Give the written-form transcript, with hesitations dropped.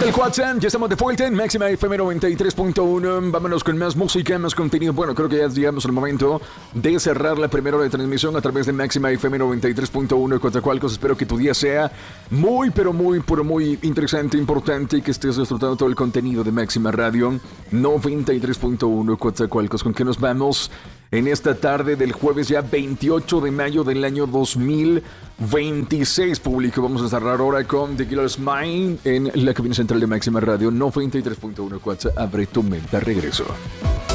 tal, WhatsApp? Ya estamos de vuelta en Máxima FM 93.1. Vámonos con más música, más contenido. Bueno, creo que ya llegamos al momento de cerrar la primera hora de transmisión a través de Máxima FM 93.1 Coatzacoalcos. Espero que tu día sea muy, pero muy interesante, importante, y que estés disfrutando todo el contenido de Máxima Radio 93.1 Coatzacoalcos. ¿Con qué nos vamos en esta tarde del jueves ya 28 de mayo del año 2026, público? Vamos a cerrar ahora con The Killer's Mind en la cabina central de Máxima Radio 93.1 WhatsApp. Abre tu mente. Regreso.